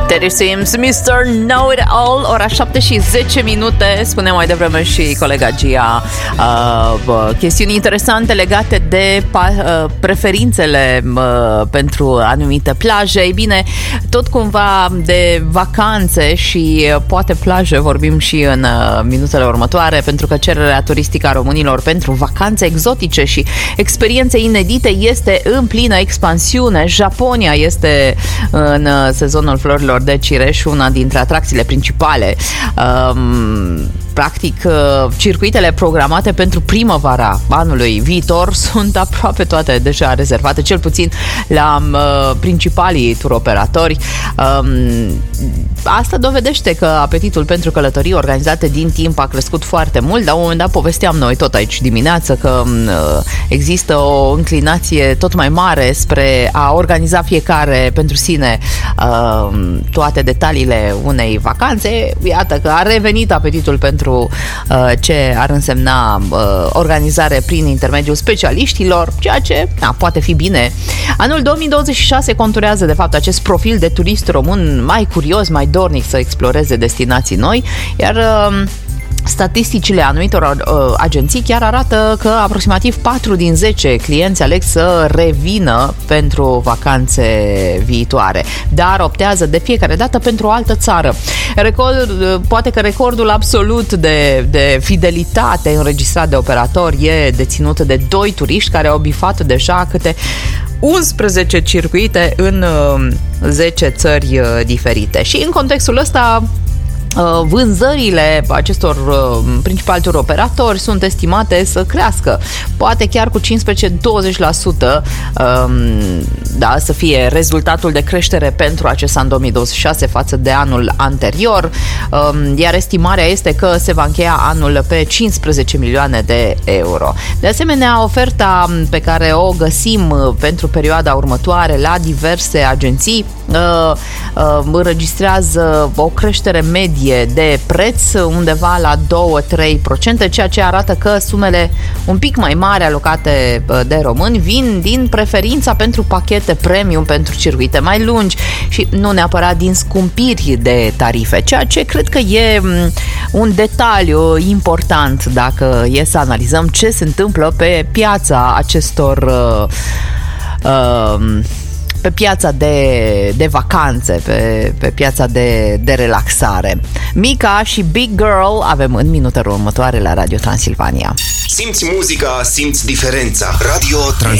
Teddy Swims, Mr. Know-It-All, ora 7 și 10 minute, spune mai devreme și colega Gia, chestiuni interesante legate de preferințele pentru anumite plaje. Ei bine, tot cumva de vacanțe și poate plaje vorbim și în minutele următoare, pentru că cererea turistică a românilor pentru vacanțe exotice și experiențe inedite este în plină expansiune. Japonia este în sezonul florilor de cireș una dintre atracțiile principale. Practic, circuitele programate pentru primăvara anului viitor sunt aproape toate deja rezervate, cel puțin la principalii turoperatori. Asta dovedește că apetitul pentru călătorii organizate din timp a crescut foarte mult. La un moment dat povesteam noi tot aici dimineață că există o înclinație tot mai mare spre a organiza fiecare pentru sine toate detaliile unei vacanțe. Iată că a revenit apetitul pentru ce ar însemna organizare prin intermediul specialiștilor, ceea ce poate fi bine. Anul 2026 conturează de fapt acest profil de turist român mai curios, mai dornic să exploreze destinații noi, iar statisticile anumitor agenții chiar arată că aproximativ 4 din 10 clienți aleg să revină pentru vacanțe viitoare, dar optează de fiecare dată pentru o altă țară. Poate că recordul absolut de fidelitate înregistrat de operatori e deținut de 2 turiști care au bifat deja câte 11 circuite în 10 țări diferite. Și în contextul ăsta, vânzările acestor principali turoperatori sunt estimate să crească, poate chiar cu 15-20%, să fie rezultatul de creștere pentru acest an 2026 față de anul anterior, iar estimarea este că se va încheia anul pe 15 milioane de euro. De asemenea, oferta pe care o găsim pentru perioada următoare la diverse agenții înregistrează o creștere medie de preț undeva la 2-3%, ceea ce arată că sumele un pic mai mari alocate de români vin din preferința pentru pachete premium, pentru circuite mai lungi și nu neapărat din scumpiri de tarife, ceea ce cred că e un detaliu important dacă e să analizăm ce se întâmplă pe piața acestor pe piața de vacanțe, pe piața de relaxare. Mica și Big Girl avem în minutele următoare la Radio Transilvania. Simți muzica, simți diferența. Radio Transilvania.